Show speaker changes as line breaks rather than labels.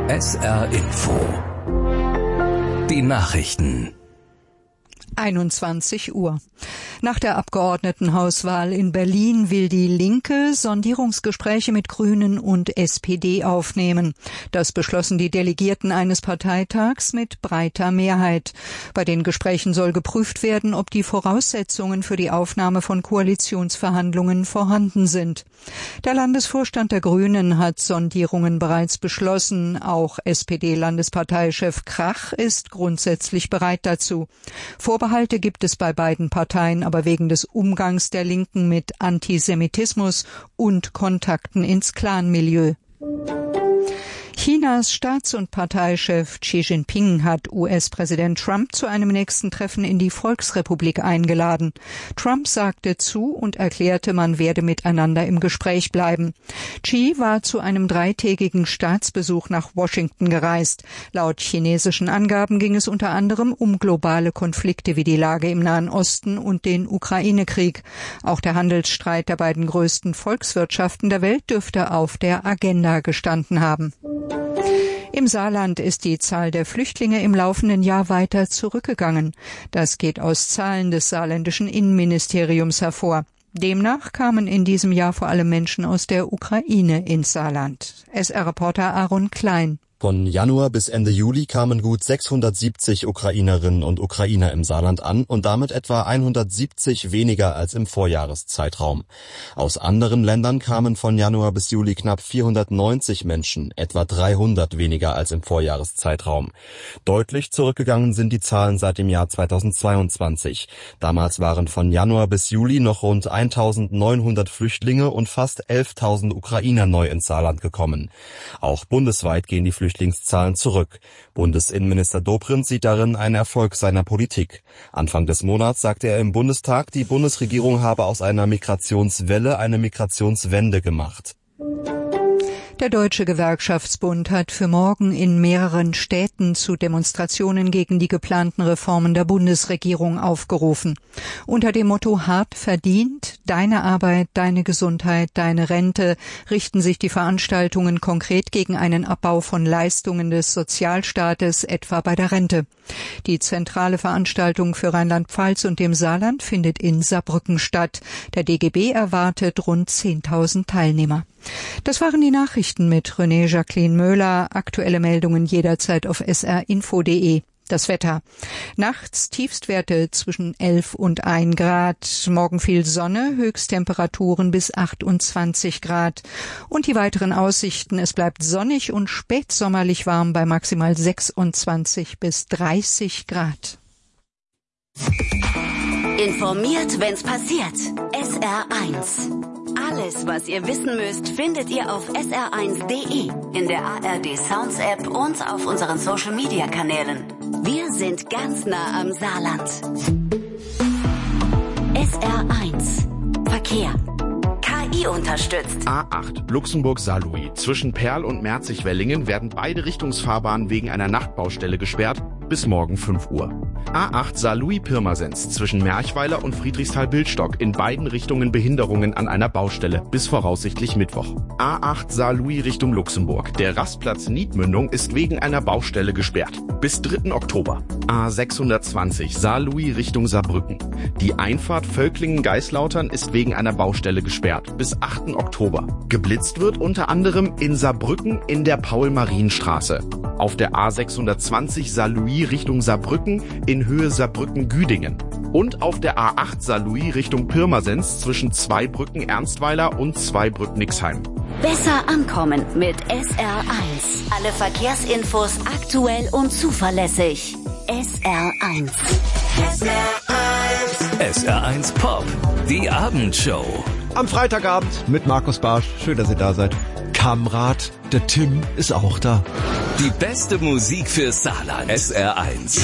SR Info. Die Nachrichten.
21 Uhr. Nach der Abgeordnetenhauswahl in Berlin will die Linke Sondierungsgespräche mit Grünen und SPD aufnehmen. Das beschlossen die Delegierten eines Parteitags mit breiter Mehrheit. Bei den Gesprächen soll geprüft werden, ob die Voraussetzungen für die Aufnahme von Koalitionsverhandlungen vorhanden sind. Der Landesvorstand der Grünen hat Sondierungen bereits beschlossen. Auch SPD-Landesparteichef Krach ist grundsätzlich bereit dazu. Vorbehalte gibt es bei beiden Parteien aber wegen des Umgangs der Linken mit Antisemitismus und Kontakten ins Clanmilieu. Chinas Staats- und Parteichef Xi Jinping hat US-Präsident Trump zu einem nächsten Treffen in die Volksrepublik eingeladen. Trump sagte zu und erklärte, man werde miteinander im Gespräch bleiben. Xi war zu einem 3-tägigen Staatsbesuch nach Washington gereist. Laut chinesischen Angaben ging es unter anderem um globale Konflikte wie die Lage im Nahen Osten und den Ukraine-Krieg. Auch der Handelsstreit der beiden größten Volkswirtschaften der Welt dürfte auf der Agenda gestanden haben. Im Saarland ist die Zahl der Flüchtlinge im laufenden Jahr weiter zurückgegangen. Das geht aus Zahlen des saarländischen Innenministeriums hervor. Demnach kamen in diesem Jahr vor allem Menschen aus der Ukraine ins Saarland. SR-Reporter Aaron Klein.
Von Januar bis Ende Juli kamen gut 670 Ukrainerinnen und Ukrainer im Saarland an und damit etwa 170 weniger als im Vorjahreszeitraum. Aus anderen Ländern kamen von Januar bis Juli knapp 490 Menschen, etwa 300 weniger als im Vorjahreszeitraum. Deutlich zurückgegangen sind die Zahlen seit dem Jahr 2022. Damals waren von Januar bis Juli noch rund 1.900 Flüchtlinge und fast 11.000 Ukrainer neu ins Saarland gekommen. Auch bundesweit gehen die Flüchtlingszahlen zurück. Bundesinnenminister Dobrindt sieht darin einen Erfolg seiner Politik. Anfang des Monats sagte er im Bundestag, die Bundesregierung habe aus einer Migrationswelle eine Migrationswende gemacht.
Der Deutsche Gewerkschaftsbund hat für morgen in mehreren Städten zu Demonstrationen gegen die geplanten Reformen der Bundesregierung aufgerufen. Unter dem Motto Hart verdient, deine Arbeit, deine Gesundheit, deine Rente richten sich die Veranstaltungen konkret gegen einen Abbau von Leistungen des Sozialstaates, etwa bei der Rente. Die zentrale Veranstaltung für Rheinland-Pfalz und dem Saarland findet in Saarbrücken statt. Der DGB erwartet rund 10.000 Teilnehmer. Das waren die Nachrichten mit René Jacqueline Möhler. Aktuelle Meldungen jederzeit auf srinfo.de. Das Wetter. Nachts Tiefstwerte zwischen 11 und 1 Grad. Morgen viel Sonne, Höchsttemperaturen bis 28 Grad. Und die weiteren Aussichten. Es bleibt sonnig und spätsommerlich warm bei maximal 26 bis 30 Grad.
Informiert, wenn's passiert. SR1. Alles, was ihr wissen müsst, findet ihr auf sr1.de, in der ARD Sounds App und auf unseren Social Media Kanälen. Wir sind ganz nah am Saarland. SR1 Verkehr. KI unterstützt.
A8 Luxemburg-Saarlouis. Zwischen Perl und Merzig-Wellingen werden beide Richtungsfahrbahnen wegen einer Nachtbaustelle gesperrt bis morgen 5 Uhr. A8 Saarlouis-Pirmasens zwischen Merchweiler und Friedrichsthal-Bildstock. In beiden Richtungen Behinderungen an einer Baustelle bis voraussichtlich Mittwoch. A8 Saarlouis Richtung Luxemburg. Der Rastplatz Niedmündung ist wegen einer Baustelle gesperrt bis 3. Oktober. A620 Saarlouis Richtung Saarbrücken. Die Einfahrt Völklingen-Geislautern ist wegen einer Baustelle gesperrt bis 8. Oktober. Geblitzt wird unter anderem in Saarbrücken in der Paul-Marien-Straße. Auf der A620 Saarlouis Richtung Saarbrücken in Höhe Saarbrücken-Güdingen. Und auf der A8 Saarlouis Richtung Pirmasens zwischen Zweibrücken-Ernstweiler und Zweibrücken-Nixheim.
Besser ankommen mit SR1. Alle Verkehrsinfos aktuell und zuverlässig. SR1.
SR1 Pop, die Abendshow.
Am Freitagabend mit Markus Barsch. Schön, dass ihr da seid. Kamerad, der Tim ist auch da.
Die beste Musik für Saarland. SR1.